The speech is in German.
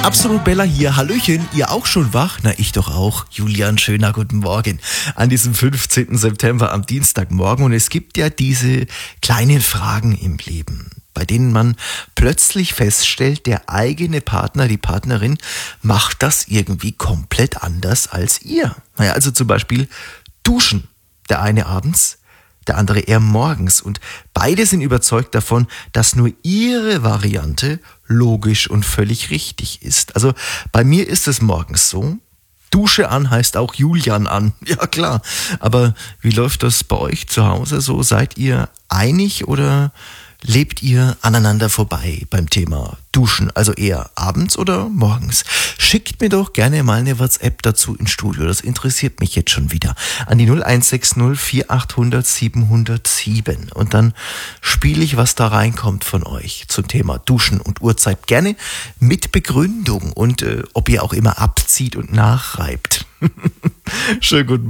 Absolut Bella hier. Hallöchen, ihr auch schon wach? Na, ich doch auch. Julian, schöner guten Morgen an diesem 15. September am Dienstagmorgen. Und es gibt ja diese kleinen Fragen im Leben, bei denen man plötzlich feststellt, der eigene Partner, die Partnerin macht das irgendwie komplett anders als ihr. Naja, also zum Beispiel duschen. Der eine abends, der andere eher morgens. Und beide sind überzeugt davon, dass nur ihre Variante logisch und völlig richtig ist. Also bei mir ist es morgens so. Dusche an heißt auch Julian an. Ja klar. Aber wie läuft das bei euch zu Hause so? Seid ihr einig oder lebt ihr aneinander vorbei beim Thema Duschen? Also eher abends oder morgens? Schickt mir doch gerne mal eine WhatsApp dazu ins Studio. Das interessiert mich jetzt schon wieder. An die 0160 4800 707. Und dann spiele ich, was da reinkommt von euch zum Thema Duschen und Uhrzeit. Gerne mit Begründung und ob ihr auch immer abzieht und nachreibt. Schönen guten